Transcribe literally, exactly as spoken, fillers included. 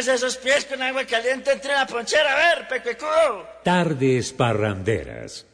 lávese esos pies con agua caliente entre la ponchera, a ver, pecuecudo. Tardes parranderas.